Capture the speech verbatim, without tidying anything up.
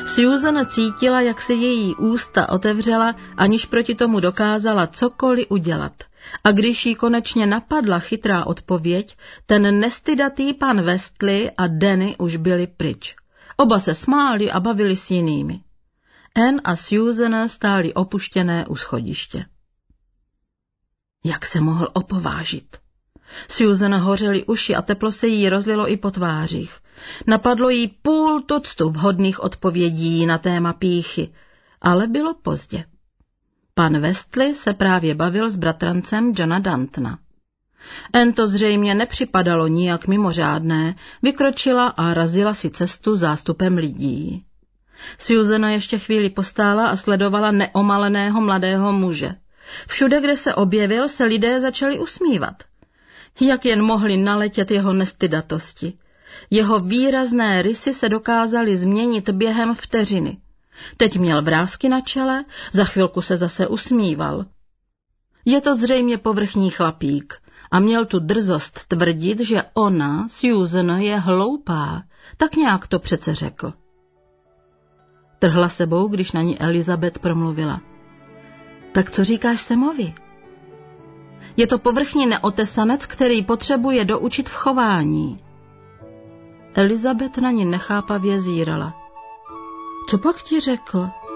Susan cítila, jak se její ústa otevřela, aniž proti tomu dokázala cokoliv udělat. A když jí konečně napadla chytrá odpověď, ten nestydatý pan Westley a Danny už byli pryč. Oba se smáli a bavili s jinými. Anne a Susan stáli opuštěné u schodiště. Jak se mohl opovážit? Susan hořely uši a teplo se jí rozlilo i po tvářích. Napadlo jí půl tuctu vhodných odpovědí na téma pýchy, ale bylo pozdě. Pan Westley se právě bavil s bratrancem Johna Dantona. Anne to zřejmě nepřipadalo nijak mimořádné, vykročila a razila si cestu zástupem lidí. Susan ještě chvíli postála a sledovala neomaleného mladého muže. Všude, kde se objevil, se lidé začali usmívat. Jak jen mohli naletět jeho nestydatosti. Jeho výrazné rysy se dokázaly změnit během vteřiny. Teď měl vrásky na čele, za chvilku se zase usmíval. Je to zřejmě povrchní chlapík a měl tu drzost tvrdit, že ona, Susan, je hloupá, tak nějak to přece řekl. Trhla sebou, když na ní Elizabeth promluvila. Tak co říkáš Samovi? Je to povrchní neotesanec, který potřebuje doučit v chování. Elizabeth na ní nechápavě zírala. Co pak ti řekl?